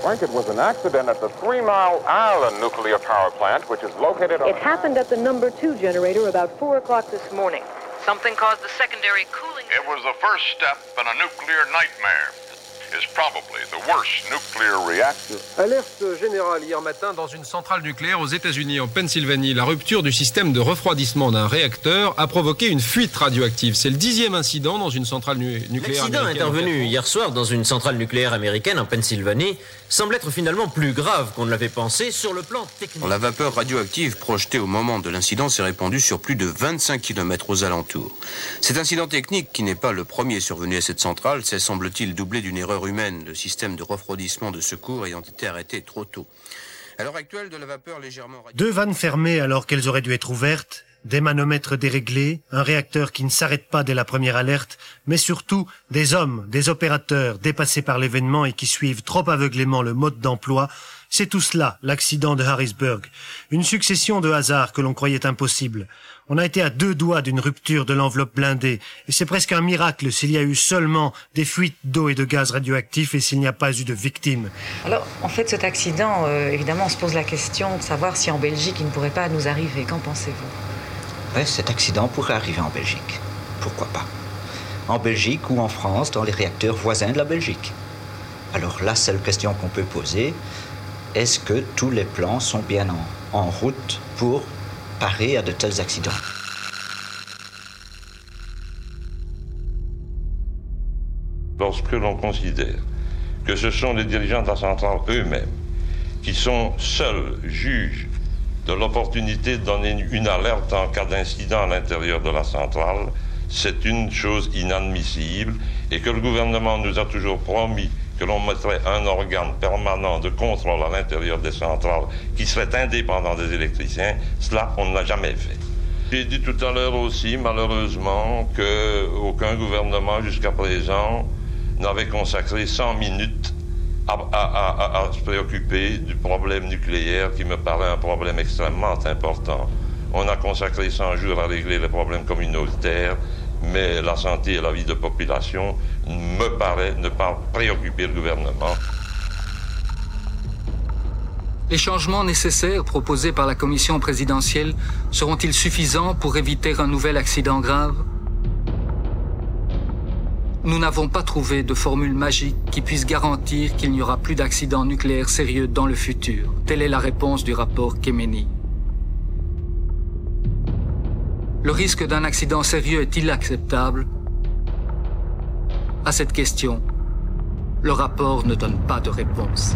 Frank, it was an accident at the 3 Mile Island nuclear power plant, which is located on... It happened at the number 2 generator about 4 o'clock this morning. Something caused the secondary cooling... It was the first step in a nuclear nightmare. Is probably the worst nuclear reactor. Alerte générale hier matin dans une centrale nucléaire aux États-Unis, en Pennsylvanie. La rupture du système de refroidissement d'un réacteur a provoqué une fuite radioactive. C'est le 10e incident dans une centrale nucléaire américaine. L'accident intervenu hier soir dans une centrale nucléaire américaine en Pennsylvanie semble être finalement plus grave qu'on ne l'avait pensé sur le plan technique. La vapeur radioactive projetée au moment de l'incident s'est répandue sur plus de 25 km aux alentours. Cet incident technique, qui n'est pas le premier survenu à cette centrale, s'est semble-t-il doublé d'une erreur humaine, le système de refroidissement de secours ayant été arrêté trop tôt. À l'heure actuelle, de la vapeur légèrement... 2 vannes fermées alors qu'elles auraient dû être ouvertes, des manomètres déréglés, un réacteur qui ne s'arrête pas dès la première alerte, mais surtout des hommes, des opérateurs dépassés par l'événement et qui suivent trop aveuglément le mode d'emploi. C'est tout cela, l'accident de Harrisburg. Une succession de hasards que l'on croyait impossibles. On a été à 2 doigts d'une rupture de l'enveloppe blindée, et c'est presque un miracle s'il y a eu seulement des fuites d'eau et de gaz radioactifs et s'il n'y a pas eu de victimes. Alors, en fait, cet accident, évidemment, on se pose la question de savoir si en Belgique, il ne pourrait pas nous arriver. Qu'en pensez-vous ? Cet accident pourrait arriver en Belgique. Pourquoi pas ? En Belgique ou en France, dans les réacteurs voisins de la Belgique. Alors, la seule question qu'on peut poser, est-ce que tous les plans sont bien en route pour parer à de tels accidents? Lorsque l'on considère que ce sont les dirigeants de la centrale eux-mêmes qui sont seuls juges de l'opportunité de donner une alerte en cas d'incident à l'intérieur de la centrale, c'est une chose inadmissible et que le gouvernement nous a toujours promis que l'on mettrait un organe permanent de contrôle à l'intérieur des centrales qui serait indépendant des électriciens. Cela, on ne l'a jamais fait. J'ai dit tout à l'heure aussi, malheureusement, qu'aucun gouvernement jusqu'à présent n'avait consacré 100 minutes à se préoccuper du problème nucléaire qui me paraît un problème extrêmement important. On a consacré 100 jours à régler les problèmes communautaires, mais la santé et la vie de population me paraît ne pas préoccuper le gouvernement. Les changements nécessaires proposés par la commission présidentielle seront-ils suffisants pour éviter un nouvel accident grave ? Nous n'avons pas trouvé de formule magique qui puisse garantir qu'il n'y aura plus d'accidents nucléaires sérieux dans le futur. Telle est la réponse du rapport Khemeny. Le risque d'un accident sérieux est-il acceptable ? À cette question, le rapport ne donne pas de réponse.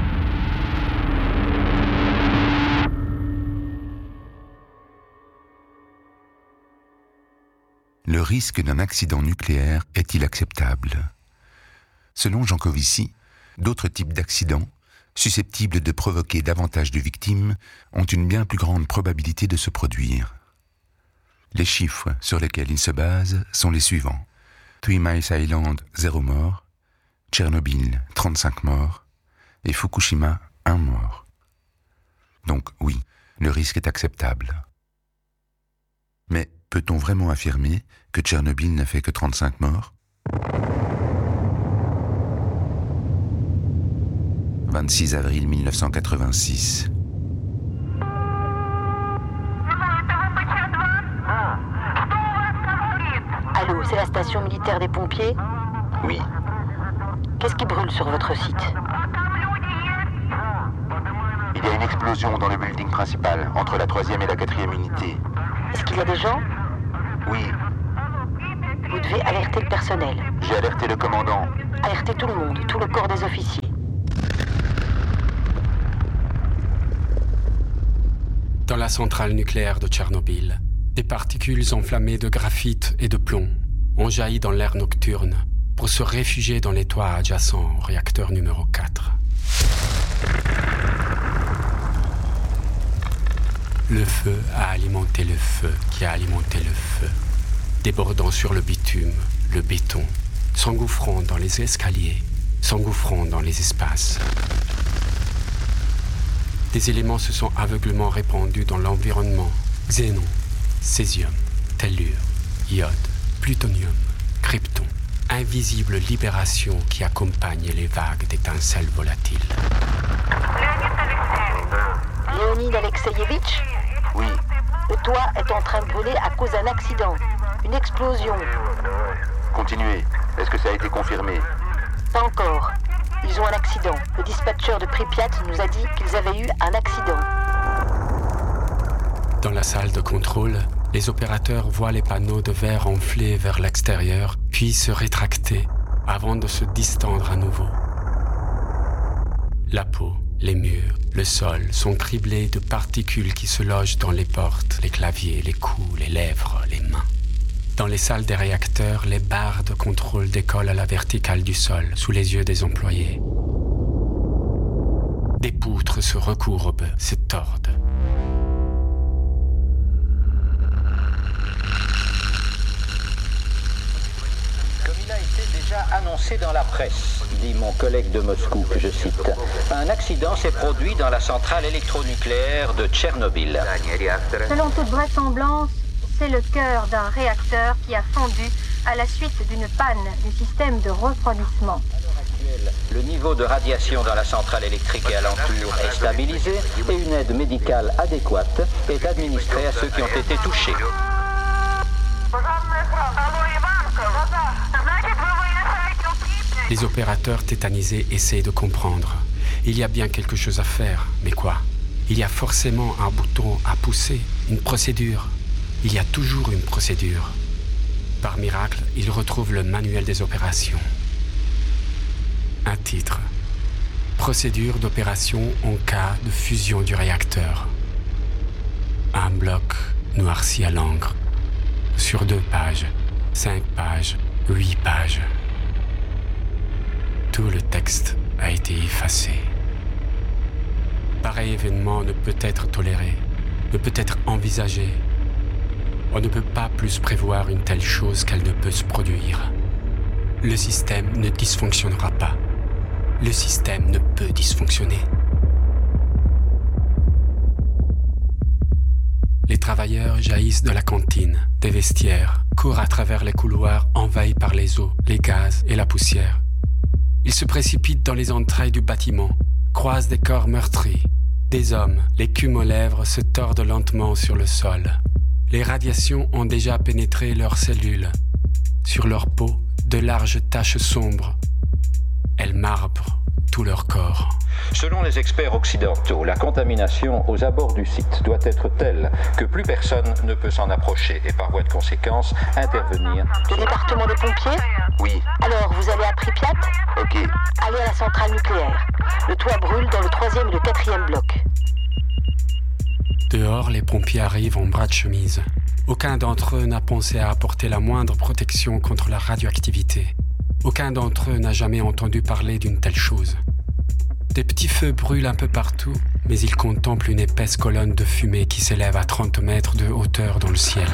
Le risque d'un accident nucléaire est-il acceptable ? Selon Jancovici, d'autres types d'accidents, susceptibles de provoquer davantage de victimes, ont une bien plus grande probabilité de se produire. Les chiffres sur lesquels il se base sont les suivants. 3 Mile Island, 0 mort, Tchernobyl, 35 morts, et Fukushima, 1 mort. Donc oui, le risque est acceptable. Mais peut-on vraiment affirmer que Tchernobyl n'a fait que 35 morts ? 26 avril 1986. Allô, c'est la station militaire des pompiers ? Oui. Qu'est-ce qui brûle sur votre site ? Il y a une explosion dans le building principal, entre la 3e et la 4e unité. Est-ce qu'il y a des gens ? Oui. Vous devez alerter le personnel. J'ai alerté le commandant. Alertez tout le monde, tout le corps des officiers. Dans la centrale nucléaire de Tchernobyl, des particules enflammées de graphite et de plomb ont jailli dans l'air nocturne pour se réfugier dans les toits adjacents au réacteur numéro 4. Le feu a alimenté le feu qui a alimenté le feu, débordant sur le bitume, le béton, s'engouffrant dans les escaliers, s'engouffrant dans les espaces. Des éléments se sont aveuglément répandus dans l'environnement. Xénon, césium, tellure, iode, plutonium, krypton, invisible libération qui accompagne les vagues d'étincelles volatiles. Leonid Alexeyevitch ? Oui. Le toit est en train de brûler à cause d'un accident, une explosion. Continuez. Est-ce que ça a été confirmé? Pas encore. Ils ont un accident. Le dispatcher de Pripyat nous a dit qu'ils avaient eu un accident. Dans la salle de contrôle, les opérateurs voient les panneaux de verre enfler vers l'extérieur, puis se rétracter avant de se distendre à nouveau. La peau, les murs, le sol sont criblés de particules qui se logent dans les portes, les claviers, les coups, les lèvres, les mains. Dans les salles des réacteurs, les barres de contrôle décollent à la verticale du sol, sous les yeux des employés. Des poutres se recourbent, se tordent. Comme il a été déjà annoncé dans la presse, dit mon collègue de Moscou, que je cite, un accident s'est produit dans la centrale électronucléaire de Tchernobyl. Selon toute vraisemblance, c'est le cœur d'un réacteur qui a fondu à la suite d'une panne du système de refroidissement. Le niveau de radiation dans la centrale électrique et alentour est stabilisé et une aide médicale adéquate est administrée à ceux qui ont été touchés. Les opérateurs tétanisés essaient de comprendre. Il y a bien quelque chose à faire, mais quoi? Il y a forcément un bouton à pousser, une procédure. Il y a toujours une procédure. Par miracle, ils retrouvent le manuel des opérations. Un titre. Procédure d'opération en cas de fusion du réacteur. Un bloc noirci à l'encre. Sur 2 pages, 5 pages, 8 pages. Tout le texte a été effacé. Pareil événement ne peut être toléré, ne peut être envisagé. On ne peut pas plus prévoir une telle chose qu'elle ne peut se produire. Le système ne dysfonctionnera pas. Le système ne peut dysfonctionner. Les travailleurs jaillissent de la cantine, des vestiaires, courent à travers les couloirs envahis par les eaux, les gaz et la poussière. Ils se précipitent dans les entrailles du bâtiment, croisent des corps meurtris. Des hommes, l'écume aux lèvres, se tordent lentement sur le sol. Les radiations ont déjà pénétré leurs cellules. Sur leur peau, de larges taches sombres. Elles marbrent tout leur corps. Selon les experts occidentaux, la contamination aux abords du site doit être telle que plus personne ne peut s'en approcher et par voie de conséquence intervenir. Le département des pompiers ? Oui. Alors, vous allez à Pripyat ? Ok. Allez à la centrale nucléaire. Le toit brûle dans le 3e et le 4e bloc. Dehors, les pompiers arrivent en bras de chemise. Aucun d'entre eux n'a pensé à apporter la moindre protection contre la radioactivité. Aucun d'entre eux n'a jamais entendu parler d'une telle chose. Des petits feux brûlent un peu partout, mais ils contemplent une épaisse colonne de fumée qui s'élève à 30 mètres de hauteur dans le ciel.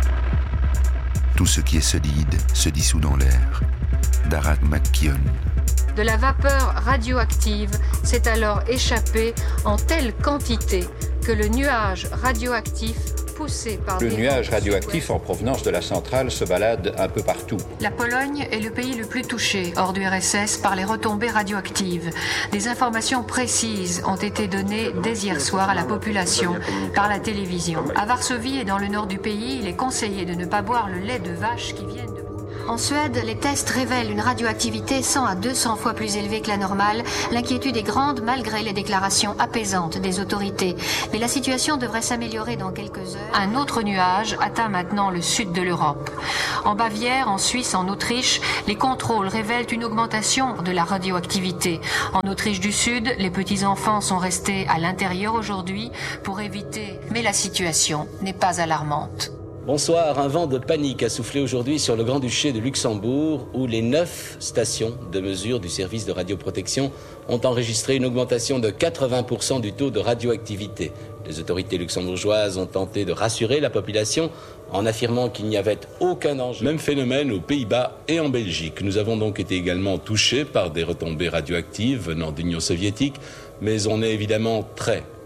Tout ce qui est solide se dissout dans l'air. Darat McKeon. De la vapeur radioactive s'est alors échappée en telle quantité que le nuage radioactif poussé par Le nuage radioactif en provenance de la centrale se balade un peu partout. La Pologne est le pays le plus touché, hors du RSS, par les retombées radioactives. Des informations précises ont été données dès hier soir à la population par la télévision. À Varsovie et dans le nord du pays, il est conseillé de ne pas boire le lait de vache qui viennent de... En Suède, les tests révèlent une radioactivité 100 à 200 fois plus élevée que la normale. L'inquiétude est grande malgré les déclarations apaisantes des autorités. Mais la situation devrait s'améliorer dans quelques heures. Un autre nuage atteint maintenant le sud de l'Europe. En Bavière, en Suisse, en Autriche, les contrôles révèlent une augmentation de la radioactivité. En Autriche du Sud, les petits-enfants sont restés à l'intérieur aujourd'hui pour éviter... Mais la situation n'est pas alarmante. Bonsoir, un vent de panique a soufflé aujourd'hui sur le Grand-Duché de Luxembourg où les 9 stations de mesure du service de radioprotection ont enregistré une augmentation de 80% du taux de radioactivité. Les autorités luxembourgeoises ont tenté de rassurer la population en affirmant qu'il n'y avait aucun danger. Même phénomène aux Pays-Bas et en Belgique. Nous avons donc été également touchés par des retombées radioactives venant d'Union soviétique, mais on est évidemment très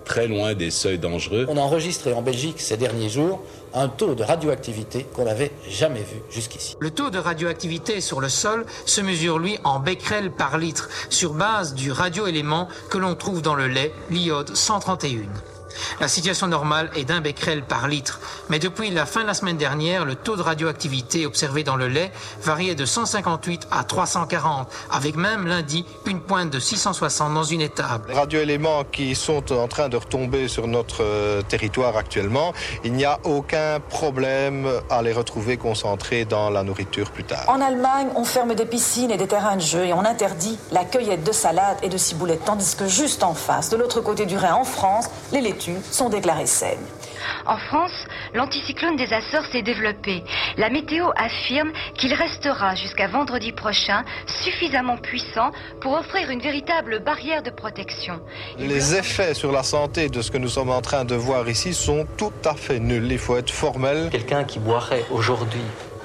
très loin des seuils dangereux. On a enregistré en Belgique ces derniers jours un taux de radioactivité qu'on n'avait jamais vu jusqu'ici. Le taux de radioactivité sur le sol se mesure, lui, en becquerel par litre, sur base du radioélément que l'on trouve dans le lait, l'iode 131. La situation normale est d'1 becquerel par litre, mais depuis la fin de la semaine dernière, le taux de radioactivité observé dans le lait variait de 158 à 340, avec même lundi une pointe de 660 dans une étable. Radioéléments qui sont en train de retomber sur notre territoire actuellement, il n'y a aucun problème à les retrouver concentrés dans la nourriture plus tard. En Allemagne, on ferme des piscines et des terrains de jeu et on interdit la cueillette de salades et de ciboulettes, tandis que juste en face, de l'autre côté du Rhin, en France, les laitues sont déclarées saines. En France, l'anticyclone des Açores s'est développé. La météo affirme qu'il restera jusqu'à vendredi prochain suffisamment puissant pour offrir une véritable barrière de protection. Les effets sur la santé de ce que nous sommes en train de voir ici sont tout à fait nuls. Il faut être formel. Quelqu'un qui boirait aujourd'hui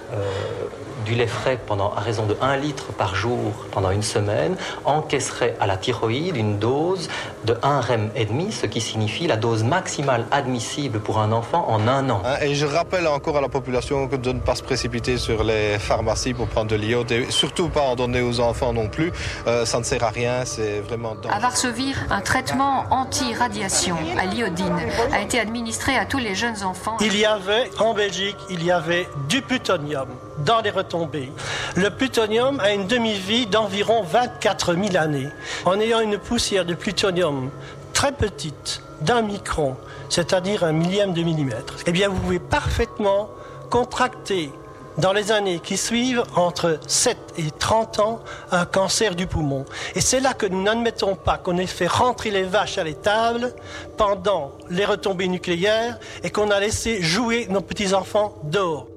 du lait frais à raison de 1 litre par jour pendant une semaine encaisserait à la thyroïde une dose de 1 rem et demi, ce qui signifie la dose maximale admissible pour un enfant en 1 an. Et je rappelle encore à la population de ne pas se précipiter sur les pharmacies pour prendre de l'iode et surtout pas en donner aux enfants non plus. Ça ne sert à rien, c'est vraiment dangereux. À Varsovie, un traitement anti-radiation à l'iodine a été administré à tous les jeunes enfants. Il y avait, en Belgique, du plutonium dans les retombées. Le plutonium a une demi-vie d'environ 24 000 années. En ayant une poussière de plutonium très petite, d'1 micron, c'est-à-dire 1 millième de millimètre, eh bien vous pouvez parfaitement contracter dans les années qui suivent, entre 7 et 30 ans, un cancer du poumon. Et c'est là que nous n'admettons pas qu'on ait fait rentrer les vaches à l'étable pendant les retombées nucléaires et qu'on a laissé jouer nos petits-enfants dehors.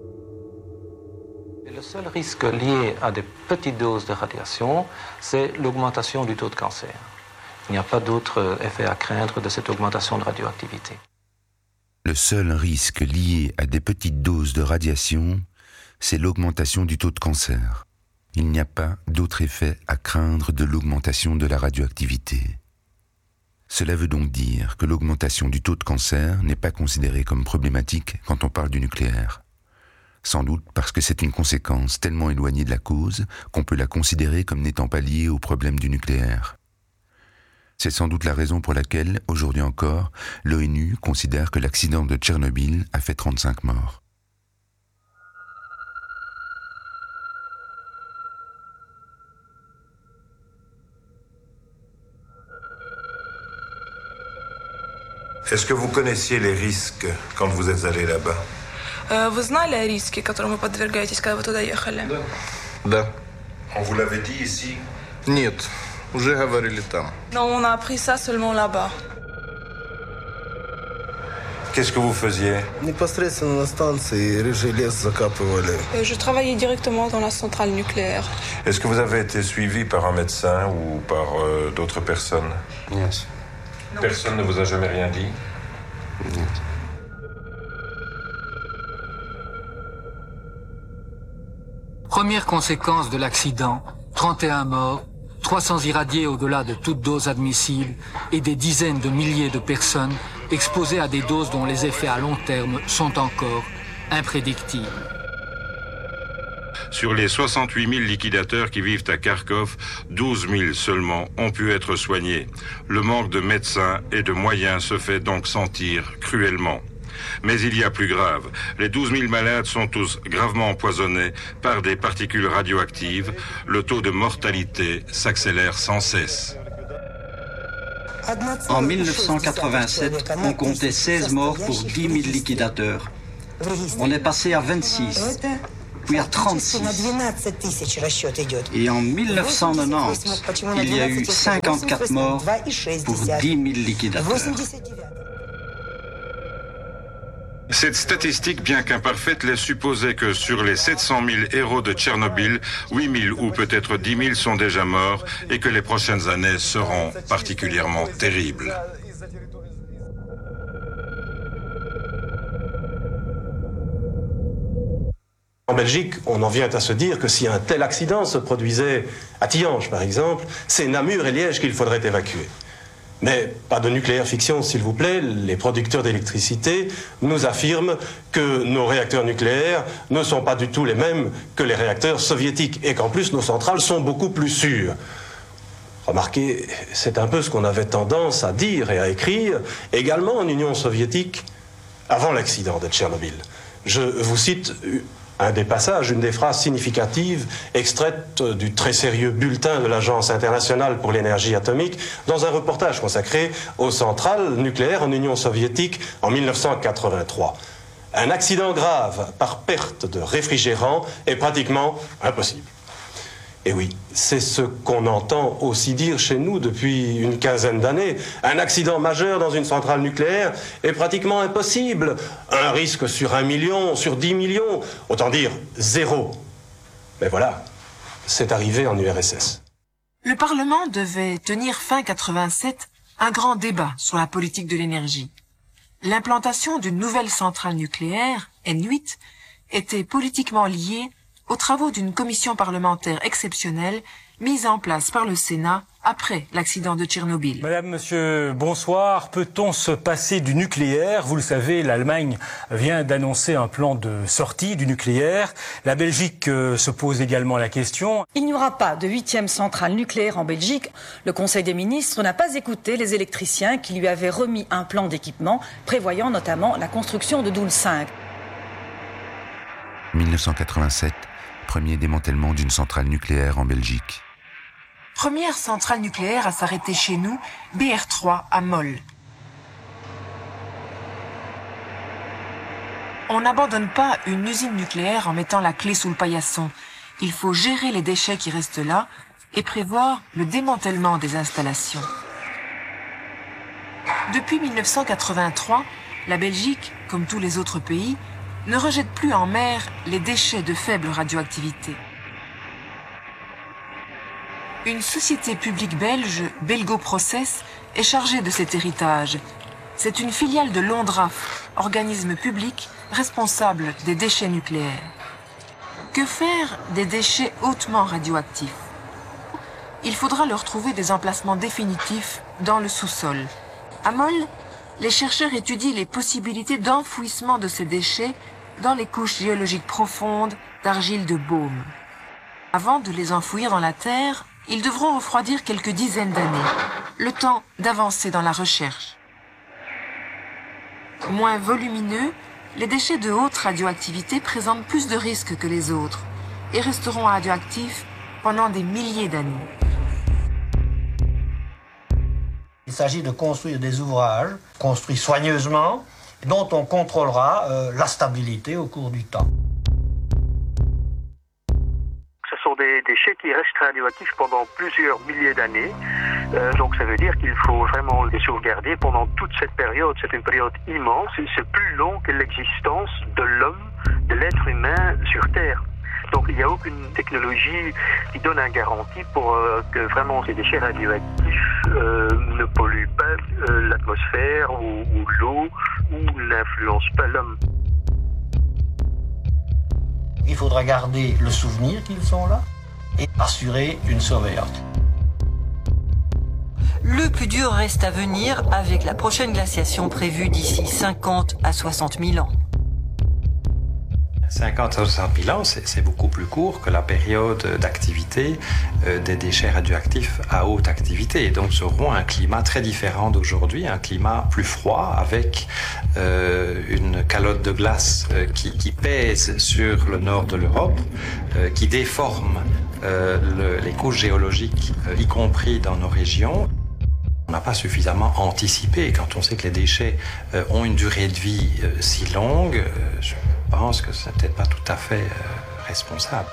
Le seul risque lié à des petites doses de radiation, c'est l'augmentation du taux de cancer. Il n'y a pas d'autre effet à craindre de cette augmentation de radioactivité. Le seul risque lié à des petites doses de radiation, c'est l'augmentation du taux de cancer. Il n'y a pas d'autre effet à craindre de l'augmentation de la radioactivité. Cela veut donc dire que l'augmentation du taux de cancer n'est pas considérée comme problématique quand on parle du nucléaire. Sans doute parce que c'est une conséquence tellement éloignée de la cause qu'on peut la considérer comme n'étant pas liée au problème du nucléaire. C'est sans doute la raison pour laquelle, aujourd'hui encore, l'ONU considère que l'accident de Tchernobyl a fait 35 morts. Est-ce que vous connaissiez les risques quand vous êtes allé là-bas? Вы знали риски, которым вы подвергаетесь, когда вы туда ехали? Да. On vous l'avait dit ici? Нет, уже говорили там. Non, on a appris ça seulement là-bas. Qu'est-ce que vous faisiez? Непосредственно на станции рыжий лес закапывали. Je travaillais directement dans la centrale nucléaire. Est-ce que vous avez été suivi par un médecin ou par d'autres personnes? Yes. Personne ne vous a jamais rien dit? Нет. Première conséquence de l'accident, 31 morts, 300 irradiés au-delà de toute dose admissible et des dizaines de milliers de personnes exposées à des doses dont les effets à long terme sont encore imprédictibles. Sur les 68 000 liquidateurs qui vivent à Kharkov, 12 000 seulement ont pu être soignés. Le manque de médecins et de moyens se fait donc sentir cruellement. Mais il y a plus grave. Les 12 000 malades sont tous gravement empoisonnés par des particules radioactives. Le taux de mortalité s'accélère sans cesse. En 1987, on comptait 16 morts pour 10 000 liquidateurs. On est passé à 26, puis à 36. Et en 1990, il y a eu 54 morts pour 10 000 liquidateurs. Cette statistique, bien qu'imparfaite, laisse supposer que sur les 700 000 héros de Tchernobyl, 8 000 ou peut-être 10 000 sont déjà morts et que les prochaines années seront particulièrement terribles. En Belgique, on en vient à se dire que si un tel accident se produisait à Tihange, par exemple, c'est Namur et Liège qu'il faudrait évacuer. Mais pas de nucléaire fiction, s'il vous plaît. Les producteurs d'électricité nous affirment que nos réacteurs nucléaires ne sont pas du tout les mêmes que les réacteurs soviétiques et qu'en plus nos centrales sont beaucoup plus sûres. Remarquez, c'est un peu ce qu'on avait tendance à dire et à écrire également en Union soviétique avant l'accident de Tchernobyl. Je vous cite un des passages, une des phrases significatives extraites du très sérieux bulletin de l'Agence internationale pour l'énergie atomique dans un reportage consacré aux centrales nucléaires en Union soviétique en 1983. Un accident grave par perte de réfrigérant est pratiquement impossible. Et oui, c'est ce qu'on entend aussi dire chez nous depuis une quinzaine d'années. Un accident majeur dans une centrale nucléaire est pratiquement impossible. Un risque sur 1 million, sur 10 millions, autant dire 0. Mais voilà, c'est arrivé en URSS. Le Parlement devait tenir fin 87 un grand débat sur la politique de l'énergie. L'implantation d'une nouvelle centrale nucléaire, N8, était politiquement liée aux travaux d'une commission parlementaire exceptionnelle mise en place par le Sénat après l'accident de Tchernobyl. Madame, monsieur, bonsoir. Peut-on se passer du nucléaire? Vous le savez, l'Allemagne vient d'annoncer un plan de sortie du nucléaire. La Belgique se pose également la question. Il n'y aura pas de 8e centrale nucléaire en Belgique. Le Conseil des ministres n'a pas écouté les électriciens qui lui avaient remis un plan d'équipement prévoyant notamment la construction de Doel 5. 1987. Premier démantèlement d'une centrale nucléaire en Belgique. Première centrale nucléaire à s'arrêter chez nous, BR3 à Mol. On n'abandonne pas une usine nucléaire en mettant la clé sous le paillasson. Il faut gérer les déchets qui restent là et prévoir le démantèlement des installations. Depuis 1983, la Belgique, comme tous les autres pays, ne rejette plus en mer les déchets de faible radioactivité. Une société publique belge, Belgoprocess, est chargée de cet héritage. C'est une filiale de l'ONDRAF, organisme public responsable des déchets nucléaires. Que faire des déchets hautement radioactifs? Il faudra leur trouver des emplacements définitifs dans le sous-sol. À Mol, les chercheurs étudient les possibilités d'enfouissement de ces déchets dans les couches géologiques profondes d'argile de Beaume. Avant de les enfouir dans la terre, ils devront refroidir quelques dizaines d'années, le temps d'avancer dans la recherche. Moins volumineux, les déchets de haute radioactivité présentent plus de risques que les autres et resteront radioactifs pendant des milliers d'années. Il s'agit de construire des ouvrages construits soigneusement dont on contrôlera la stabilité au cours du temps. Ce sont des déchets qui restent radioactifs pendant plusieurs milliers d'années. Donc ça veut dire qu'il faut vraiment les sauvegarder pendant toute cette période. C'est une période immense et c'est plus long que l'existence de l'homme, de l'être humain sur Terre. Donc il n'y a aucune technologie qui donne une garantie pour que vraiment ces déchets radioactifs ne polluent pas l'atmosphère ou l'eau ou n'influencent pas l'homme. Il faudra garder le souvenir qu'ils sont là et assurer une surveillance. Le plus dur reste à venir avec la prochaine glaciation prévue d'ici 50 à 60 000 ans. 50 à 60 000 ans, c'est beaucoup plus court que la période d'activité des déchets radioactifs à haute activité. Et donc, nous aurons un climat très différent d'aujourd'hui, un climat plus froid avec une calotte de glace qui pèse sur le nord de l'Europe, qui déforme les couches géologiques, y compris dans nos régions. On n'a pas suffisamment anticipé. Quand on sait que les déchets ont une durée de vie si longue, je pense que c'est peut-être pas tout à fait responsable.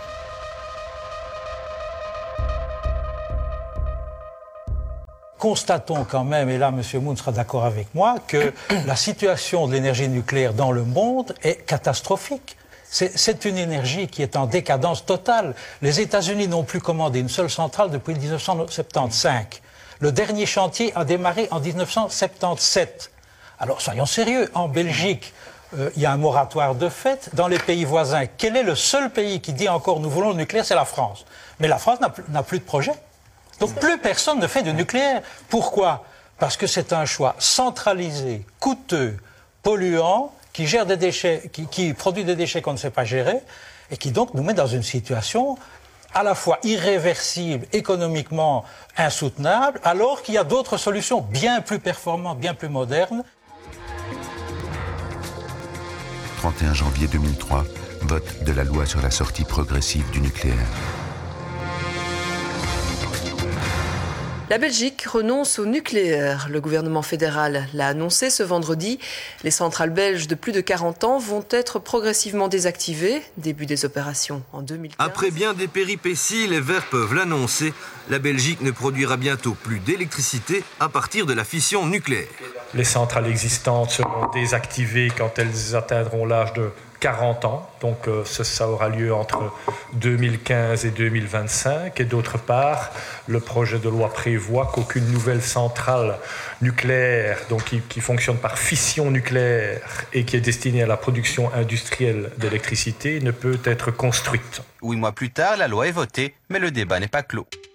Constatons quand même, et là M. Moon sera d'accord avec moi, que la situation de l'énergie nucléaire dans le monde est catastrophique. C'est une énergie qui est en décadence totale. Les États-Unis n'ont plus commandé une seule centrale depuis 1975. Le dernier chantier a démarré en 1977. Alors soyons sérieux, en Belgique, il y a un moratoire de fait. Dans les pays voisins, quel est le seul pays qui dit encore nous voulons le nucléaire? C'est la France. Mais la France n'a plus de projet. Donc plus personne ne fait de nucléaire. Pourquoi? parce que c'est un choix centralisé, coûteux, polluant, qui gère des déchets, qui produit des déchets qu'on ne sait pas gérer, et qui donc nous met dans une situation à la fois irréversible, économiquement insoutenable, alors qu'il y a d'autres solutions bien plus performantes, bien plus modernes. 31 janvier 2003, vote de la loi sur la sortie progressive du nucléaire. La Belgique renonce au nucléaire. Le gouvernement fédéral l'a annoncé ce vendredi. Les centrales belges de plus de 40 ans vont être progressivement désactivées. Début des opérations en 2015. Après bien des péripéties, les Verts peuvent l'annoncer. La Belgique ne produira bientôt plus d'électricité à partir de la fission nucléaire. Les centrales existantes seront désactivées quand elles atteindront l'âge de 40 ans, donc ça aura lieu entre 2015 et 2025. Et d'autre part, le projet de loi prévoit qu'aucune nouvelle centrale nucléaire, donc qui fonctionne par fission nucléaire et qui est destinée à la production industrielle d'électricité, ne peut être construite. 8 mois plus tard, la loi est votée, mais le débat n'est pas clos.